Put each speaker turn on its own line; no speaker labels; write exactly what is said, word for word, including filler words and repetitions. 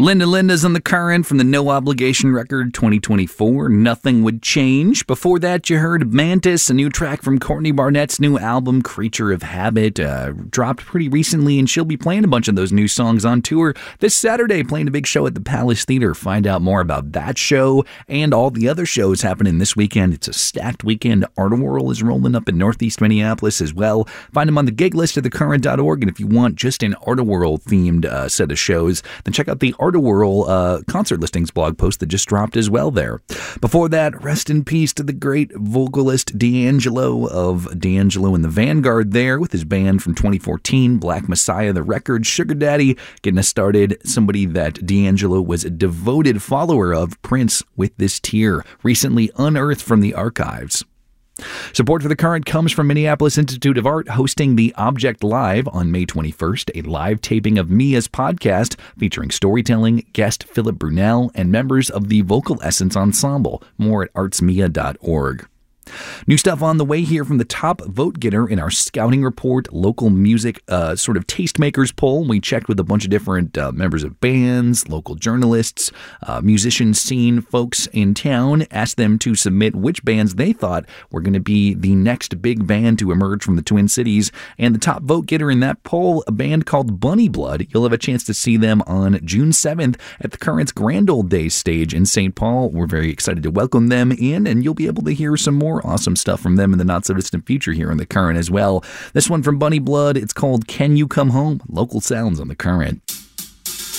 Linda Linda's on the current from the No Obligation record twenty twenty-four, Nothing Would Change. Before that, you heard Mantis, a new track from Courtney Barnett's new album, Creature of Habit, uh, dropped pretty recently, and she'll be playing a bunch of those new songs on tour this Saturday, playing a big show at the Palace Theater. Find out more about that show and all the other shows happening this weekend. It's a stacked weekend. Art Whirl is rolling up in Northeast Minneapolis as well. Find them on the gig list at the current dot org, and if you want just an Art Whirl themed uh, set of shows, then check out the Art Whirl uh, concert listings blog post that just dropped as well there. Before that, rest in peace to the great vocalist D'Angelo of D'Angelo and the Vanguard there with his band from twenty fourteen, Black Messiah, the record. Sugar Daddy getting us started. Somebody that D'Angelo was a devoted follower of, Prince, with This Tear, recently unearthed from the archives. Support for The Current comes from Minneapolis Institute of Art, hosting the Object Live on May twenty-first, a live taping of Mia's podcast featuring storytelling, guest Philip Brunel, and members of the Vocal Essence Ensemble. More at arts mia dot org. New stuff on the way here from the top vote getter in our scouting report, local music uh, sort of tastemakers poll. We checked with a bunch of different uh, members of bands, local journalists, uh, musician scene folks in town, asked them to submit which bands they thought were going to be the next big band to emerge from the Twin Cities. And the top vote getter in that poll, a band called Bunny Blood. You'll have a chance to see them on June seventh at the Current's Grand Old Days stage in Saint Paul. We're very excited to welcome them in, and you'll be able to hear some more awesome stuff from them in the not-so-distant future here on The Current as well. This one from Bunny Blood, it's called Can You Come Home? Local sounds on The Current.